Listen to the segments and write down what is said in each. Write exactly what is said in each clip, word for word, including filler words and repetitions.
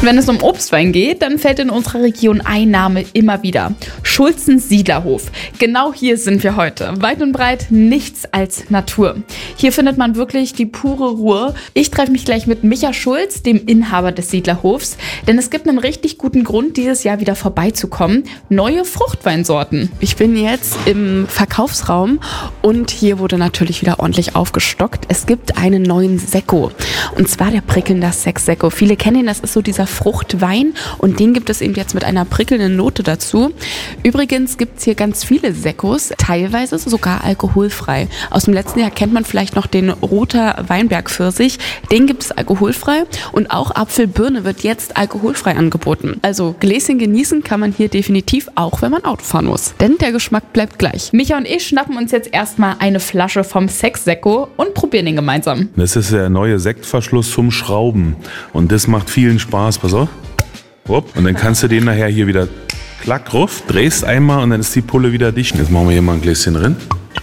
Wenn es um Obstwein geht, dann fällt in unserer Region ein Name immer wieder. Schulzens Siedlerhof. Genau hier sind wir heute. Weit und breit nichts als Natur. Hier findet man wirklich die pure Ruhe. Ich treffe mich gleich mit Micha Schulz, dem Inhaber des Siedlerhofs, denn es gibt einen richtig guten Grund, dieses Jahr wieder vorbeizukommen. Neue Fruchtweinsorten. Ich bin jetzt im Verkaufsraum und hier wurde natürlich wieder ordentlich aufgestockt. Es gibt einen neuen Sekko und zwar der Prickelnder Sekt Sekko. Viele kennen ihn, das ist so dieser Fruchtwein und den gibt es eben jetzt mit einer prickelnden Note dazu. Übrigens gibt es hier ganz viele Sekkos, teilweise sogar alkoholfrei. Aus dem letzten Jahr kennt man vielleicht noch den Roter Weinberg-Pfirsich. Den gibt es alkoholfrei und auch Apfelbirne wird jetzt alkoholfrei angeboten. Also Gläschen genießen kann man hier definitiv auch, wenn man Auto fahren muss. Denn der Geschmack bleibt gleich. Micha und ich schnappen uns jetzt erstmal eine Flasche vom Sekt Sekko und probieren ihn gemeinsam. Das ist der neue Sektverschluss zum Schrauben und das macht vielen Spaß. Pass auf. Und dann kannst du den nachher hier wieder klack ruf, drehst einmal und dann ist die Pulle wieder dicht. Jetzt machen wir hier mal ein Gläschen drin.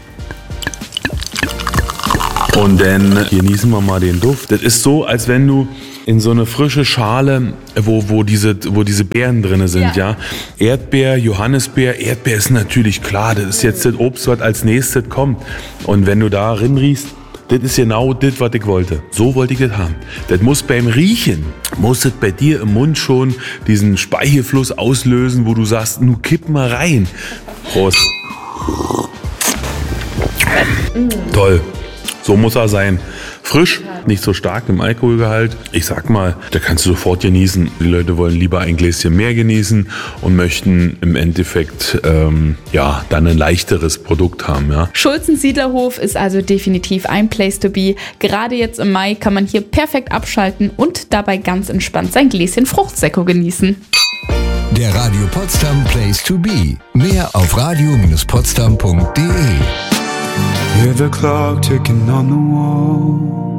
Und dann genießen wir mal den Duft. Das ist so, als wenn du in so eine frische Schale, wo, wo, diese, wo diese Beeren drin sind, ja. ja. Erdbeer, Johannisbeer, Erdbeer ist natürlich klar, das ist jetzt das Obst, was als nächstes kommt. Und wenn du da drin riechst, das ist genau das, was ich wollte. So wollte ich das haben. Das muss beim Riechen, muss das bei dir im Mund schon diesen Speichelfluss auslösen, wo du sagst, nu kipp mal rein. Prost. Toll. So muss er sein. Frisch, nicht so stark im Alkoholgehalt. Ich sag mal, da kannst du sofort genießen. Die Leute wollen lieber ein Gläschen mehr genießen und möchten im Endeffekt ähm, ja, dann ein leichteres Produkt haben. Ja. Schulzens Siedlerhof ist also definitiv ein Place to be. Gerade jetzt im Mai kann man hier perfekt abschalten und dabei ganz entspannt sein Gläschen Fruchtsekko genießen. Der Radio Potsdam Place to be. Mehr auf radio Bindestrich potsdam punkt de. Hear the clock ticking on the wall.